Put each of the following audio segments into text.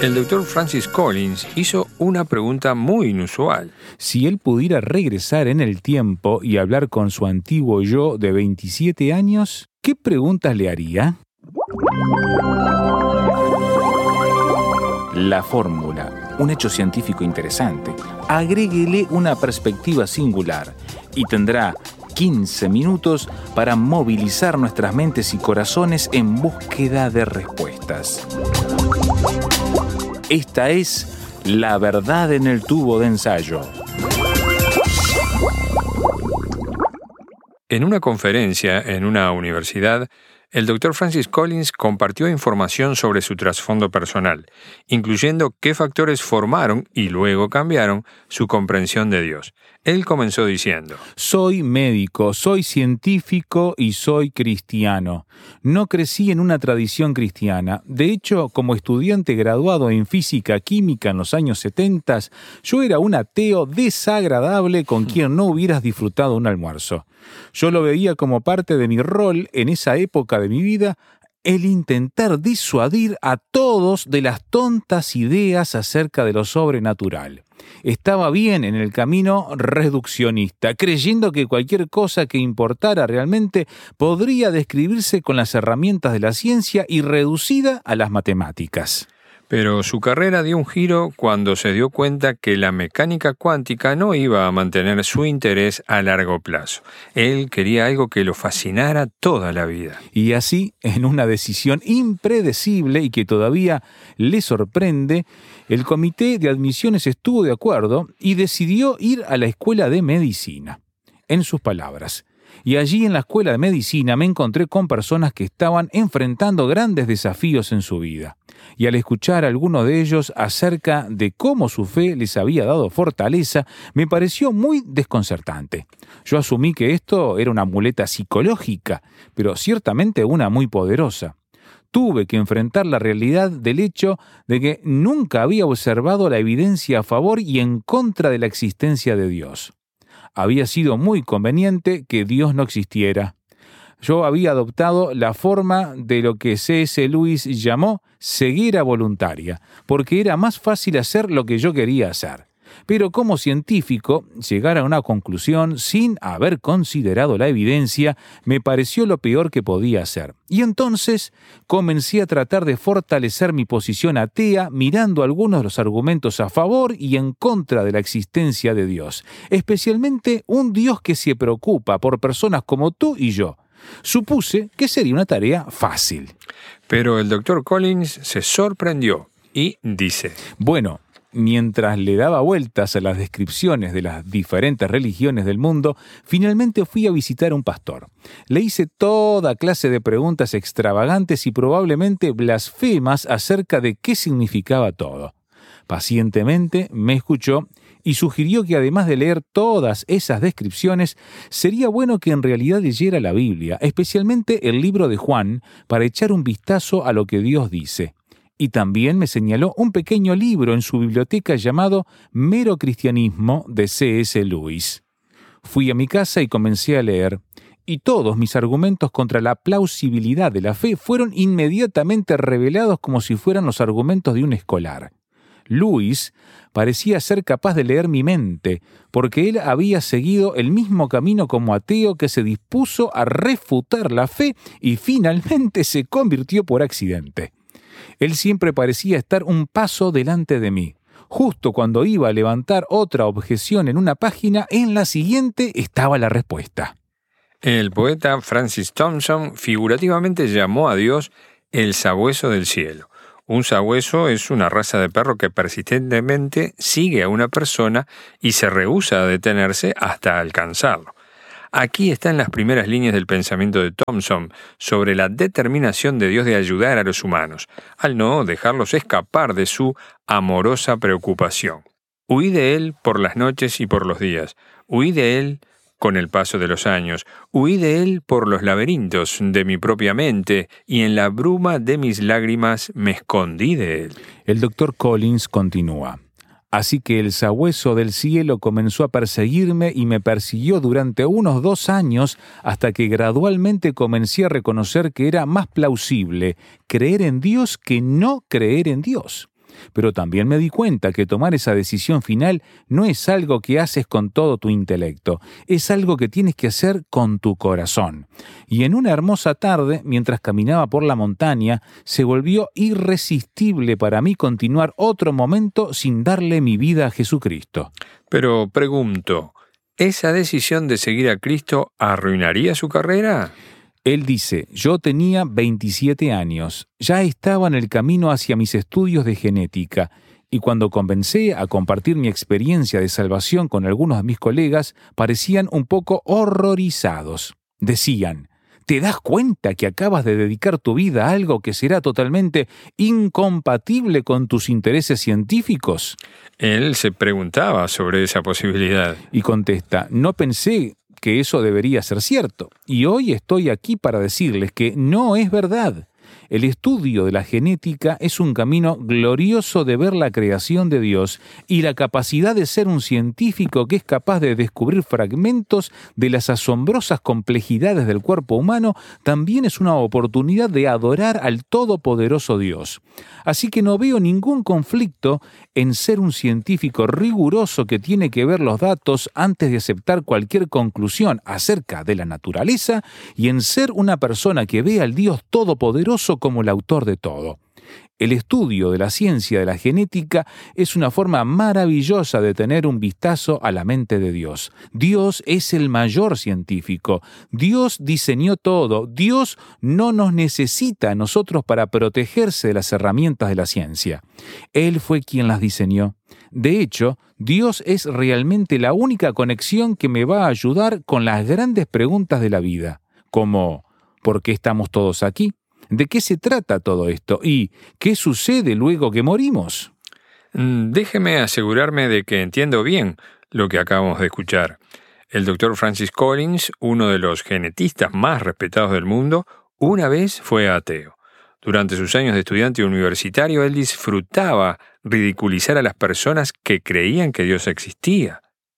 El doctor Francis Collins hizo una pregunta muy inusual. Si él pudiera regresar en el tiempo y hablar con su antiguo yo de 27 años, ¿qué preguntas le haría? La fórmula, un hecho científico interesante. Agréguele una perspectiva singular y tendrá 15 minutos para movilizar nuestras mentes y corazones en búsqueda de respuestas. Esta es La Verdad en el Tubo de Ensayo. En una conferencia en una universidad, el Dr. Francis Collins compartió información sobre su trasfondo personal, incluyendo qué factores formaron y luego cambiaron su comprensión de Dios. Él comenzó diciendo: Soy médico, soy científico y soy cristiano. No crecí en una tradición cristiana. De hecho, como estudiante graduado en física química en los años 70, yo era un ateo desagradable con quien no hubieras disfrutado un almuerzo. Yo lo veía como parte de mi rol en esa época de mi vida, el intentar disuadir a todos de las tontas ideas acerca de lo sobrenatural. Estaba bien en el camino reduccionista, creyendo que cualquier cosa que importara realmente podría describirse con las herramientas de la ciencia y reducida a las matemáticas. Pero su carrera dio un giro cuando se dio cuenta que la mecánica cuántica no iba a mantener su interés a largo plazo. Él quería algo que lo fascinara toda la vida. Y así, en una decisión impredecible y que todavía le sorprende, el comité de admisiones estuvo de acuerdo y decidió ir a la escuela de medicina. En sus palabras: y allí en la escuela de medicina me encontré con personas que estaban enfrentando grandes desafíos en su vida. Y al escuchar a algunos de ellos acerca de cómo su fe les había dado fortaleza, me pareció muy desconcertante. Yo asumí que esto era una muleta psicológica, pero ciertamente una muy poderosa. Tuve que enfrentar la realidad del hecho de que nunca había observado la evidencia a favor y en contra de la existencia de Dios. Había sido muy conveniente que Dios no existiera. Yo había adoptado la forma de lo que C.S. Lewis llamó ceguera voluntaria, porque era más fácil hacer lo que yo quería hacer. Pero como científico, llegar a una conclusión sin haber considerado la evidencia me pareció lo peor que podía hacer. Y entonces comencé a tratar de fortalecer mi posición atea mirando algunos de los argumentos a favor y en contra de la existencia de Dios, especialmente un Dios que se preocupa por personas como tú y yo. Supuse que sería una tarea fácil. Pero el Dr. Collins se sorprendió y dice: Bueno, mientras le daba vueltas a las descripciones de las diferentes religiones del mundo, finalmente fui a visitar a un pastor. Le hice toda clase de preguntas extravagantes y probablemente blasfemas acerca de qué significaba todo. Pacientemente me escuchó y sugirió que además de leer todas esas descripciones, sería bueno que en realidad leyera la Biblia, especialmente el libro de Juan, para echar un vistazo a lo que Dios dice. Y también me señaló un pequeño libro en su biblioteca llamado Mero Cristianismo de C.S. Lewis. Fui a mi casa y comencé a leer, y todos mis argumentos contra la plausibilidad de la fe fueron inmediatamente revelados como si fueran los argumentos de un escolar. Lewis parecía ser capaz de leer mi mente, porque él había seguido el mismo camino como ateo que se dispuso a refutar la fe y finalmente se convirtió por accidente. Él siempre parecía estar un paso delante de mí. Justo cuando iba a levantar otra objeción en una página, en la siguiente estaba la respuesta. El poeta Francis Thompson figurativamente llamó a Dios el sabueso del cielo. Un sabueso es una raza de perro que persistentemente sigue a una persona y se rehúsa a detenerse hasta alcanzarlo. Aquí están las primeras líneas del pensamiento de Thompson sobre la determinación de Dios de ayudar a los humanos, al no dejarlos escapar de su amorosa preocupación. Huí de él por las noches y por los días. Huí de él con el paso de los años. Huí de él por los laberintos de mi propia mente y en la bruma de mis lágrimas me escondí de él. El Dr. Collins continúa. Así que el sabueso del cielo comenzó a perseguirme y me persiguió durante unos 2 años hasta que gradualmente comencé a reconocer que era más plausible creer en Dios que no creer en Dios. Pero también me di cuenta que tomar esa decisión final no es algo que haces con todo tu intelecto, es algo que tienes que hacer con tu corazón. Y en una hermosa tarde, mientras caminaba por la montaña, se volvió irresistible para mí continuar otro momento sin darle mi vida a Jesucristo. Pero pregunto, ¿esa decisión de seguir a Cristo arruinaría su carrera? Él dice, yo tenía 27 años, ya estaba en el camino hacia mis estudios de genética, y cuando comencé a compartir mi experiencia de salvación con algunos de mis colegas, parecían un poco horrorizados. Decían, ¿te das cuenta que acabas de dedicar tu vida a algo que será totalmente incompatible con tus intereses científicos? Él se preguntaba sobre esa posibilidad. Y contesta, no pensé que eso debería ser cierto. Y hoy estoy aquí para decirles que no es verdad. El estudio de la genética es un camino glorioso de ver la creación de Dios y la capacidad de ser un científico que es capaz de descubrir fragmentos de las asombrosas complejidades del cuerpo humano también es una oportunidad de adorar al todopoderoso Dios. Así que no veo ningún conflicto en ser un científico riguroso que tiene que ver los datos antes de aceptar cualquier conclusión acerca de la naturaleza y en ser una persona que ve al Dios todopoderoso como el autor de todo. El estudio de la ciencia de la genética es una forma maravillosa de tener un vistazo a la mente de Dios. Dios es el mayor científico. Dios diseñó todo. Dios no nos necesita a nosotros para protegerse de las herramientas de la ciencia. Él fue quien las diseñó. De hecho, Dios es realmente la única conexión que me va a ayudar con las grandes preguntas de la vida, como ¿por qué estamos todos aquí? ¿De qué se trata todo esto? ¿Y qué sucede luego que morimos? Déjeme asegurarme de que entiendo bien lo que acabamos de escuchar. El Dr. Francis Collins, uno de los genetistas más respetados del mundo, una vez fue ateo. Durante sus años de estudiante universitario, él disfrutaba ridiculizar a las personas que creían que Dios existía.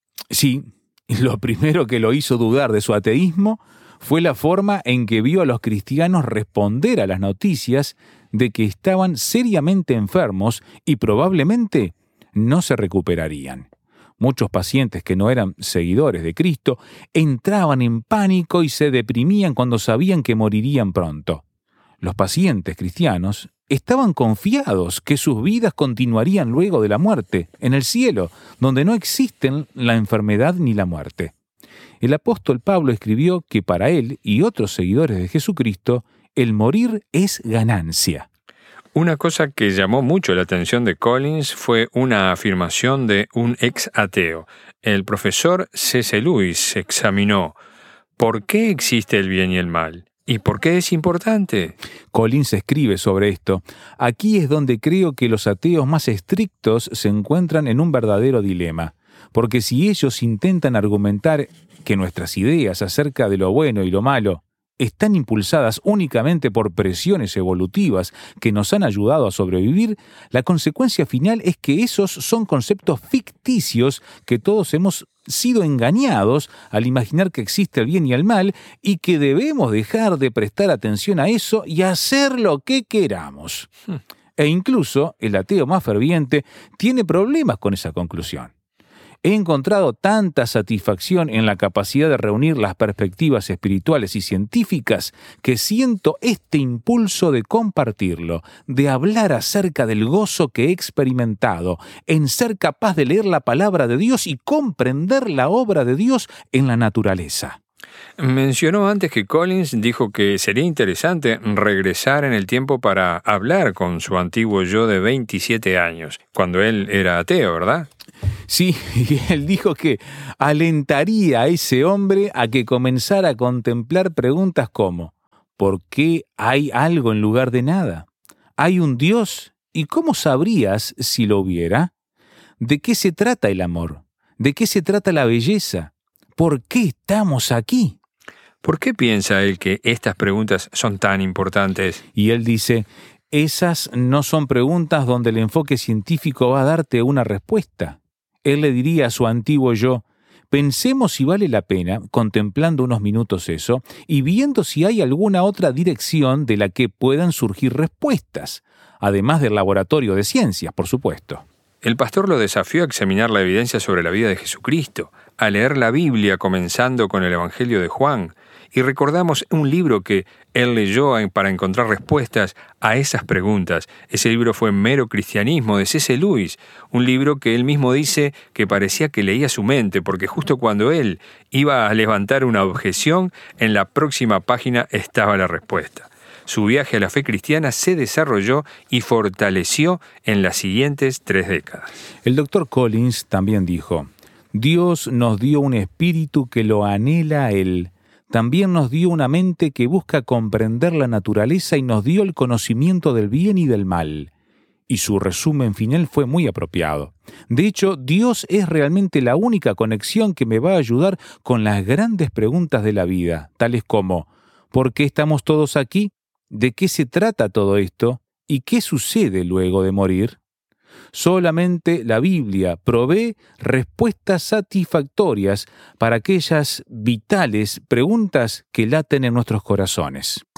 Sí, lo primero que lo hizo dudar de su ateísmo fue la forma en que vio a los cristianos responder a las noticias de que estaban seriamente enfermos y probablemente no se recuperarían. Muchos pacientes que no eran seguidores de Cristo entraban en pánico y se deprimían cuando sabían que morirían pronto. Los pacientes cristianos estaban confiados que sus vidas continuarían luego de la muerte, en el cielo, donde no existen la enfermedad ni la muerte. El apóstol Pablo escribió que para él y otros seguidores de Jesucristo, el morir es ganancia. Una cosa que llamó mucho la atención de Collins fue una afirmación de un ex ateo. El profesor C.S. Lewis examinó ¿por qué existe el bien y el mal? ¿Y por qué es importante? Collins escribe sobre esto. Aquí es donde creo que los ateos más estrictos se encuentran en un verdadero dilema. Porque si ellos intentan argumentar que nuestras ideas acerca de lo bueno y lo malo están impulsadas únicamente por presiones evolutivas que nos han ayudado a sobrevivir, la consecuencia final es que esos son conceptos ficticios que todos hemos sido engañados al imaginar que existe el bien y el mal y que debemos dejar de prestar atención a eso y hacer lo que queramos. E incluso el ateo más ferviente tiene problemas con esa conclusión. He encontrado tanta satisfacción en la capacidad de reunir las perspectivas espirituales y científicas que siento este impulso de compartirlo, de hablar acerca del gozo que he experimentado, en ser capaz de leer la palabra de Dios y comprender la obra de Dios en la naturaleza. Mencionó antes que Collins dijo que sería interesante regresar en el tiempo para hablar con su antiguo yo de 27 años, cuando él era ateo, ¿verdad? Sí, y él dijo que alentaría a ese hombre a que comenzara a contemplar preguntas como ¿por qué hay algo en lugar de nada? ¿Hay un Dios? ¿Y cómo sabrías si lo hubiera? ¿De qué se trata el amor? ¿De qué se trata la belleza? ¿Por qué estamos aquí? ¿Por qué piensa él que estas preguntas son tan importantes? Y él dice, esas no son preguntas donde el enfoque científico va a darte una respuesta. Él le diría a su antiguo yo, pensemos si vale la pena, contemplando unos minutos eso, y viendo si hay alguna otra dirección de la que puedan surgir respuestas. además del laboratorio de ciencias, por supuesto. El pastor lo desafió a examinar la evidencia sobre la vida de Jesucristo, a leer la Biblia comenzando con el Evangelio de Juan, y recordamos un libro que él leyó para encontrar respuestas a esas preguntas. Ese libro fue Mero Cristianismo, de C.S. Lewis, un libro que él mismo dice que parecía que leía su mente, porque justo cuando él iba a levantar una objeción, en la próxima página estaba la respuesta. Su viaje a la fe cristiana se desarrolló y fortaleció en las siguientes 3 décadas. El Dr. Collins también dijo: Dios nos dio un espíritu que lo anhela a Él. También nos dio una mente que busca comprender la naturaleza y nos dio el conocimiento del bien y del mal. Y su resumen final fue muy apropiado. De hecho, Dios es realmente la única conexión que me va a ayudar con las grandes preguntas de la vida, tales como: ¿por qué estamos todos aquí? ¿De qué se trata todo esto? ¿Y qué sucede luego de morir? Solamente la Biblia provee respuestas satisfactorias para aquellas vitales preguntas que laten en nuestros corazones.